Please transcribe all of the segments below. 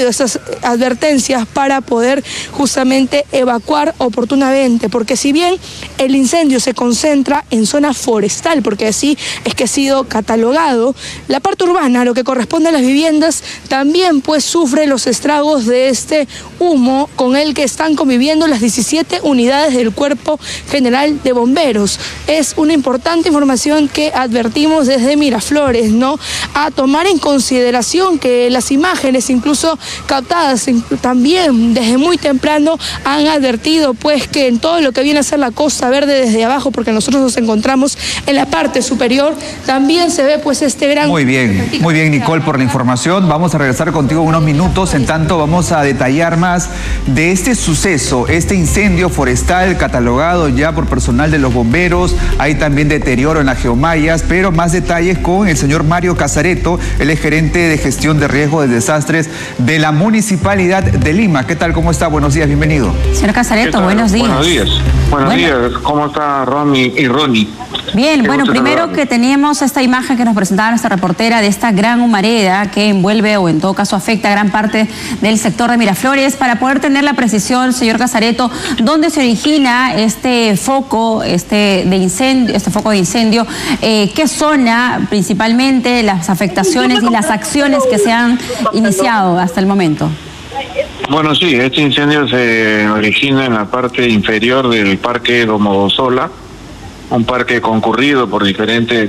cumplido esas advertencias para poder justamente evacuar oportunamente, porque si bien el incendio se concentra en zona forestal, porque así es que ha sido catalogado, la parte urbana, lo que corresponde a las viviendas, también pues sufre los estragos de este humo con el que están conviviendo las 17 unidades del Cuerpo General de Bomberos. Es una importante información que advertimos desde Miraflores, ¿no? A tomar en consideración que las imágenes, incluso captadas también desde muy temprano, han advertido pues que en todo lo que viene a ser la Costa Verde desde abajo, porque nosotros nos encontramos en la parte superior, también se ve pues este gran... Muy bien, Nicole, por la información. Vamos a regresar contigo en unos minutos. En tanto, vamos a detallar más de este suceso, este incendio forestal catalogado ya por personal de los bomberos. Hay también deterioro en las geomallas, pero más detalles con el señor Mario Casareto, él es gerente de gestión de riesgo de desastres de la Municipalidad de Lima. ¿Qué tal? ¿Cómo está? Buenos días, bienvenido. Señor Casareto, buenos días. Buenos días. Buenos días. ¿Cómo está Romy y Ronnie? Bien, bueno, primero que teníamos esta imagen que nos presentaba nuestra reportera de esta gran humareda que envuelve o en todo caso afecta a gran parte del sector de Miraflores. Para poder tener la precisión, señor Casareto, ¿dónde se origina este foco de incendio? ¿Qué zona principalmente, las afectaciones y las acciones que se han iniciado hasta el momento? Bueno, sí, este incendio se origina en la parte inferior del Parque Domodosola, un parque concurrido por diferentes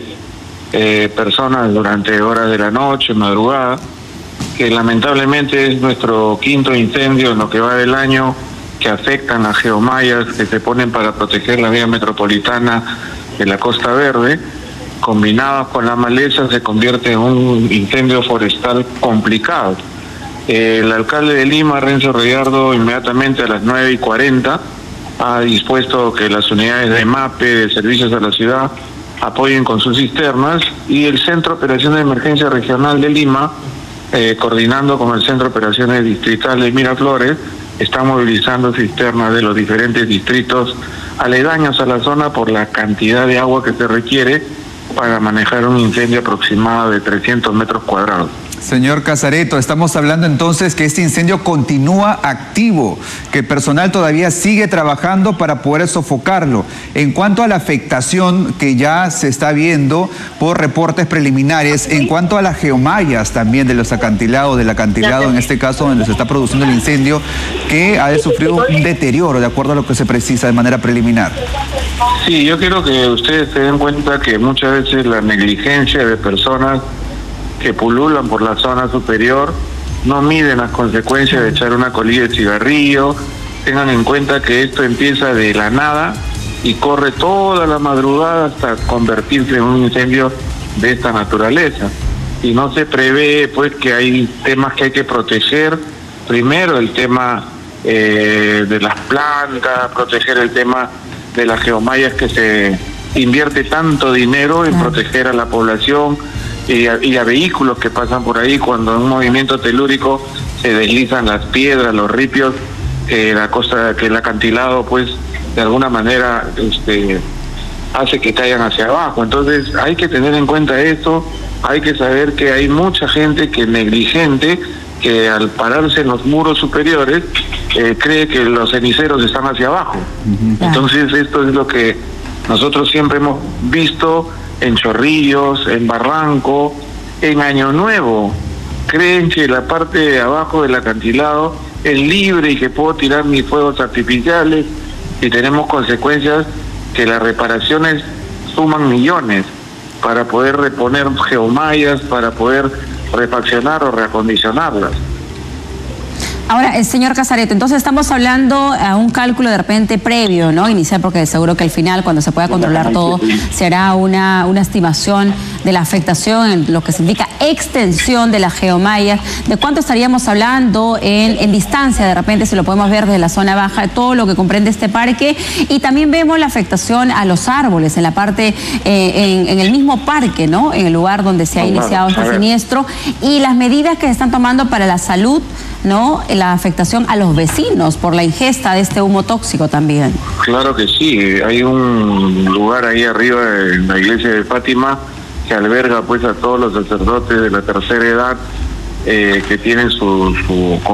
personas durante horas de la noche, madrugada, que lamentablemente es nuestro quinto incendio en lo que va del año, que afectan las geomallas que se ponen para proteger la vía metropolitana de la Costa Verde. Combinados con la maleza se convierte en un incendio forestal complicado. El alcalde de Lima, Renzo Reyardo, inmediatamente a las 9:40 ha dispuesto que las unidades de MAPE, de servicios a la ciudad, apoyen con sus cisternas, y el Centro de Operaciones de Emergencia Regional de Lima, coordinando con el Centro de Operaciones Distrital de Miraflores, está movilizando cisternas de los diferentes distritos aledaños a la zona por la cantidad de agua que se requiere para manejar un incendio aproximado de 300 metros cuadrados. Señor Casareto, estamos hablando entonces que este incendio continúa activo, que el personal todavía sigue trabajando para poder sofocarlo. En cuanto a la afectación que ya se está viendo por reportes preliminares, en cuanto a las geomallas también de los acantilados, del acantilado en este caso donde se está produciendo el incendio, que ha sufrido un deterioro de acuerdo a lo que se precisa de manera preliminar. Sí, yo quiero que ustedes se den cuenta que muchas veces la negligencia de personas que pululan por la zona superior no miden las consecuencias de echar una colilla de cigarrillo. Tengan en cuenta que esto empieza de la nada y corre toda la madrugada hasta convertirse en un incendio de esta naturaleza. Y no se prevé pues que hay temas que hay que proteger. Primero el tema de las plantas, proteger el tema de las geomallas, que se invierte tanto dinero en proteger a la población y a vehículos que pasan por ahí cuando en un movimiento telúrico se deslizan las piedras, los ripios, que el acantilado pues de alguna manera hace que caigan hacia abajo. Entonces hay que tener en cuenta esto, hay que saber que hay mucha gente que es negligente, que al pararse en los muros superiores cree que los ceniceros están hacia abajo. Entonces esto es lo que nosotros siempre hemos visto en Chorrillos, en Barranco, en Año Nuevo. Creen que la parte de abajo del acantilado es libre y que puedo tirar mis fuegos artificiales, y tenemos consecuencias que las reparaciones suman millones para poder reponer geomallas, para poder refaccionar o reacondicionarlas. Ahora, señor Casareto, entonces estamos hablando a un cálculo de repente previo, ¿no? Inicial, porque seguro que al final, cuando se pueda controlar todo, se hará una estimación de la afectación en lo que significa extensión de las geomallas. ¿De cuánto estaríamos hablando en distancia, de repente, si lo podemos ver desde la zona baja, de todo lo que comprende este parque? Y también vemos la afectación a los árboles en la parte, en el mismo parque, ¿no? En el lugar donde se ha iniciado este siniestro, y las medidas que se están tomando para la salud, ¿no? La afectación a los vecinos por la ingesta de este humo tóxico también. Claro que sí, hay un lugar ahí arriba en la iglesia de Fátima que alberga pues a todos los sacerdotes de la tercera edad que tienen su